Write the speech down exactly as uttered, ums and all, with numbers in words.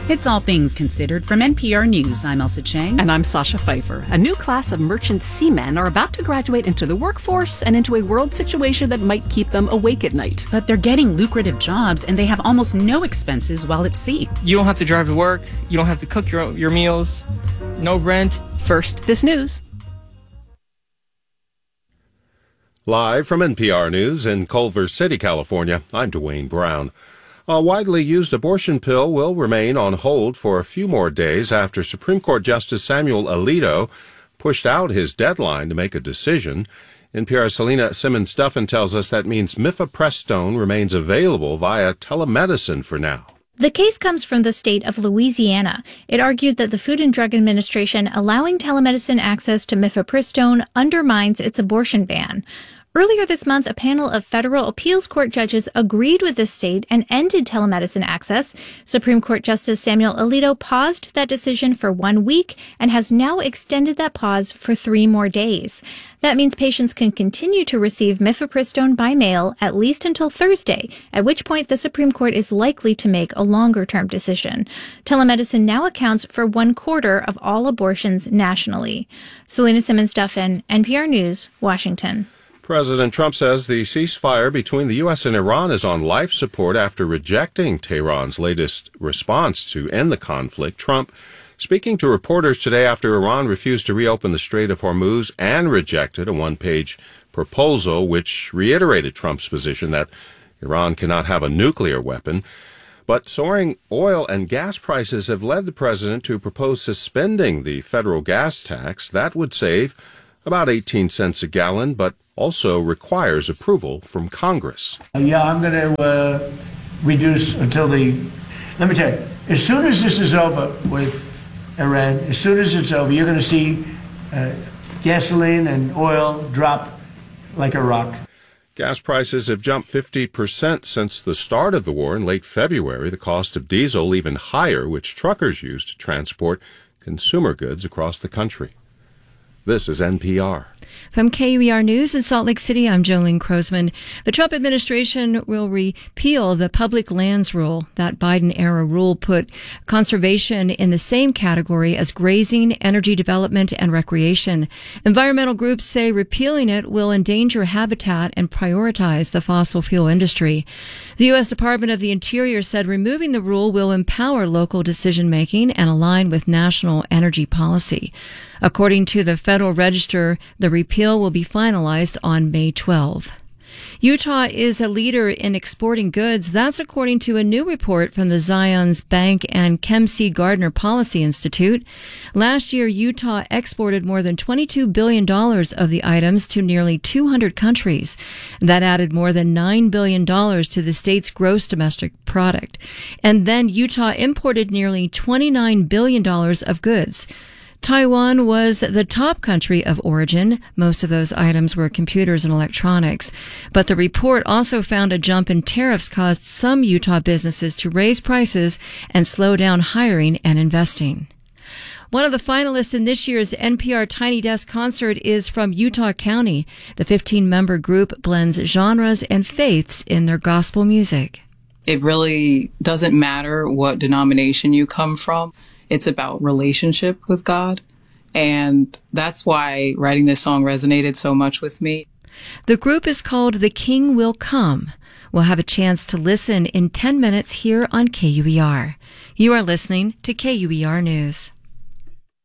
It's All Things Considered from N P R News. I'm Elsa Chang. And I'm Sasha Pfeiffer. A new class of merchant seamen are about to graduate into the workforce and into a world situation that might keep them awake at night. But they're getting lucrative jobs and they have almost no expenses while at sea. You don't have to drive to work. You don't have to cook your, your meals. No rent. First, this news. Live from N P R News in Culver City, California, I'm Dwayne Brown. A widely used abortion pill will remain on hold for a few more days after Supreme Court Justice Samuel Alito pushed out his deadline to make a decision. N P R's Selena Simmons-Duffin tells us that means mifepristone remains available via telemedicine for now. The case comes from the state of Louisiana. It argued that the Food and Drug Administration allowing telemedicine access to mifepristone undermines its abortion ban. Earlier this month, a panel of federal appeals court judges agreed with the state and ended telemedicine access. Supreme Court Justice Samuel Alito paused that decision for one week and has now extended that pause for three more days. That means patients can continue to receive mifepristone by mail at least until Thursday, at which point the Supreme Court is likely to make a longer-term decision. Telemedicine now accounts for one quarter of all abortions nationally. Selena Simmons-Duffin, N P R News, Washington. President Trump says the ceasefire between the U S and Iran is on life support after rejecting Tehran's latest response to end the conflict. Trump speaking to reporters today after Iran refused to reopen the Strait of Hormuz and rejected a one-page proposal which reiterated Trump's position that Iran cannot have a nuclear weapon. But soaring oil and gas prices have led the president to propose suspending the federal gas tax. That would save about eighteen cents a gallon, but also requires approval from Congress. Yeah, I'm going to uh, reduce until the, let me tell you, as soon as this is over with Iran, as soon as it's over, you're going to see uh, gasoline and oil drop like a rock. Gas prices have jumped fifty percent since the start of the war in late February. The cost of diesel even higher, which truckers use to transport consumer goods across the country. This is N P R. From K U E R News in Salt Lake City, I'm Jolene Krosman. The Trump administration will repeal the public lands rule. That Biden-era rule put conservation in the same category as grazing, energy development, and recreation. Environmental groups say repealing it will endanger habitat and prioritize the fossil fuel industry. The U S Department of the Interior said removing the rule will empower local decision-making and align with national energy policy. According to the Federal Register, the repeal will be finalized on May twelfth. Utah is a leader in exporting goods. That's according to a new report from the Zions Bank and Kem C. Gardner Policy Institute. Last year, Utah exported more than twenty-two billion dollars of the items to nearly two hundred countries. That added more than nine billion dollars to the state's gross domestic product. And then Utah imported nearly twenty-nine billion dollars of goods. Taiwan was the top country of origin. Most of those items were computers and electronics. But the report also found a jump in tariffs caused some Utah businesses to raise prices and slow down hiring and investing. One of the finalists in this year's N P R Tiny Desk concert is from Utah County. The fifteen-member group blends genres and faiths in their gospel music. It really doesn't matter what denomination you come from. It's about relationship with God. And that's why writing this song resonated so much with me. The group is called The King Will Come. We'll have a chance to listen in ten minutes here on K U E R. You are listening to K U E R News.